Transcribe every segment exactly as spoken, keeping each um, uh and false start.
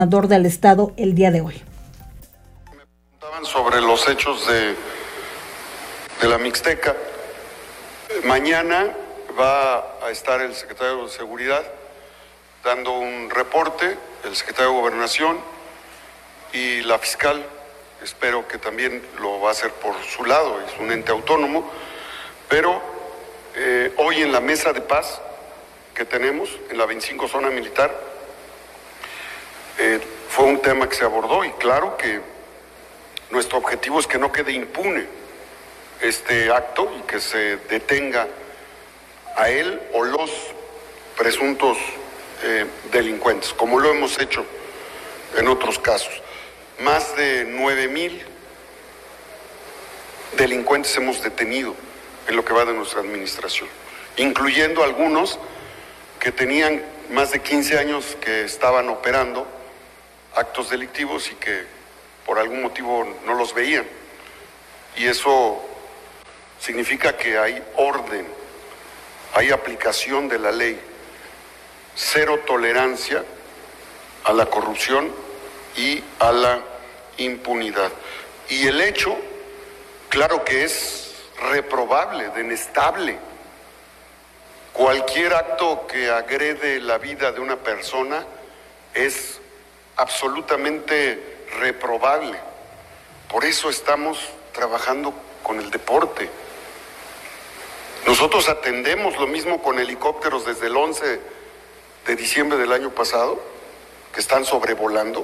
gobernador del estado el día de hoy. Me preguntaban sobre los hechos de, de la Mixteca. Mañana va a estar el secretario de Seguridad dando un reporte, el secretario de Gobernación y la fiscal. Espero que también lo va a hacer por su lado, es un ente autónomo, pero eh, hoy en la mesa de paz que tenemos en la veinticinco zona militar, eh, fue un tema que se abordó y claro que nuestro objetivo es que no quede impune este acto y que se detenga a él o los presuntos eh, delincuentes, como lo hemos hecho en otros casos. Más de nueve mil delincuentes hemos detenido en lo que va de nuestra administración, incluyendo algunos que tenían más de quince años que estaban operando actos delictivos y que por algún motivo no los veían. Y eso significa que hay orden, hay aplicación de la ley, cero tolerancia a la corrupción y a la impunidad. Y el hecho, claro que es reprobable, denestable. Cualquier acto que agrede la vida de una persona es absolutamente reprobable. Por eso estamos trabajando con el deporte. Nosotros atendemos lo mismo con helicópteros desde el once de diciembre del año pasado, que están sobrevolando.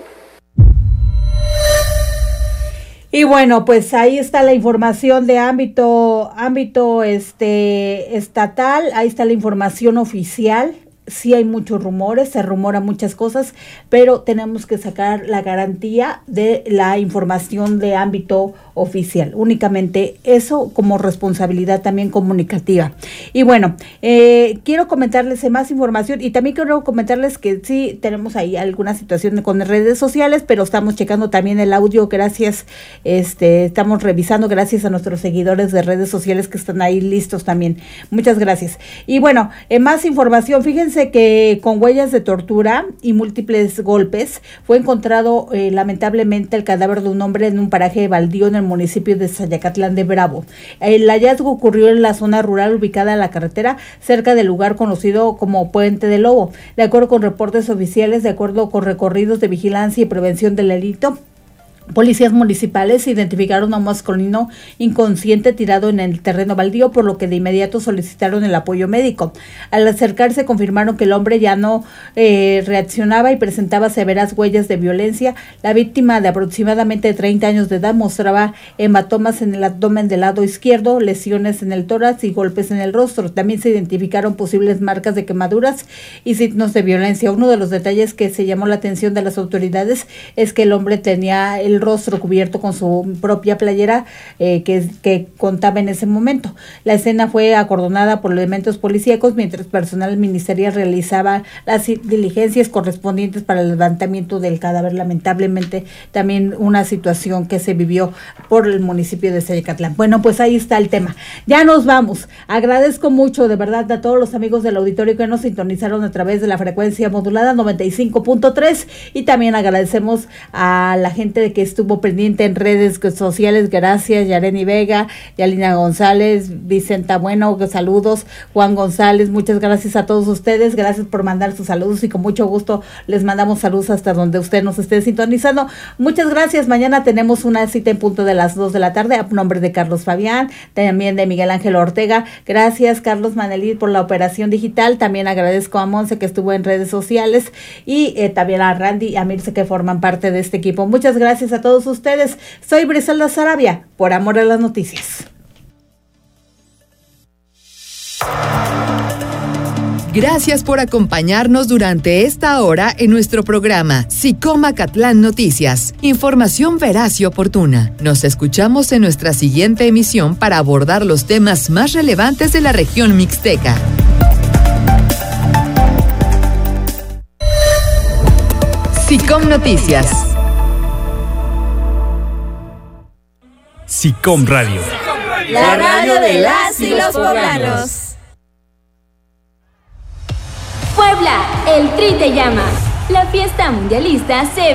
Y bueno, pues ahí está la información de ámbito, ámbito este estatal, ahí está la información oficial. Sí hay muchos rumores, se rumoran muchas cosas, pero tenemos que sacar la garantía de la información de ámbito oficial. Únicamente eso como responsabilidad también comunicativa. Y bueno, eh, quiero comentarles más información y también quiero comentarles que sí tenemos ahí alguna situación con redes sociales, pero estamos checando también el audio, gracias, este, estamos revisando gracias a nuestros seguidores de redes sociales que están ahí listos también. Muchas gracias. Y bueno, eh, más información, fíjense que con huellas de tortura y múltiples golpes fue encontrado eh, lamentablemente el cadáver de un hombre en un paraje baldío en el municipio de Zayacatlán de Bravo. El hallazgo ocurrió en la zona rural ubicada en la carretera cerca del lugar conocido como Puente del Lobo. De acuerdo con reportes oficiales, de acuerdo con recorridos de vigilancia y prevención del delito, policías municipales identificaron a un masculino inconsciente tirado en el terreno baldío, por lo que de inmediato solicitaron el apoyo médico. Al acercarse confirmaron que el hombre ya no eh, reaccionaba y presentaba severas huellas de violencia. La víctima, de aproximadamente treinta años de edad, mostraba hematomas en el abdomen del lado izquierdo, lesiones en el tórax y golpes en el rostro. También se identificaron posibles marcas de quemaduras y signos de violencia. Uno de los detalles que se llamó la atención de las autoridades es que el hombre tenía el rostro cubierto con su propia playera eh, que, que contaba en ese momento. La escena fue acordonada por elementos policíacos mientras personal ministerial realizaba las diligencias correspondientes para el levantamiento del cadáver. Lamentablemente también una situación que se vivió por el municipio de Zayacatlán. Bueno, pues ahí está el tema. Ya nos vamos. Agradezco mucho de verdad a todos los amigos del auditorio que nos sintonizaron a través de la frecuencia modulada noventa y cinco punto tres y también agradecemos a la gente de que estuvo pendiente en redes sociales. Gracias, Yareni Vega, Yalina González, Vicenta Bueno, saludos, Juan González, muchas gracias a todos ustedes, gracias por mandar sus saludos y con mucho gusto les mandamos saludos hasta donde usted nos esté sintonizando. Muchas gracias. Mañana tenemos una cita en punto de las dos de la tarde a nombre de Carlos Fabián, también de Miguel Ángel Ortega. Gracias, Carlos Manelit, por la operación digital. También agradezco a Monse que estuvo en redes sociales y eh, también a Randy y a Mirce que forman parte de este equipo. Muchas gracias a todos ustedes. Soy Briselda Sarabia, por amor a las noticias. Gracias por acompañarnos durante esta hora en nuestro programa SICOM Acatlán Noticias. Información veraz y oportuna. Nos escuchamos en nuestra siguiente emisión para abordar los temas más relevantes de la región mixteca. SICOM Noticias. SICOM Radio. La radio de las y los poblanos. Puebla, el Tri te llama. La fiesta mundialista se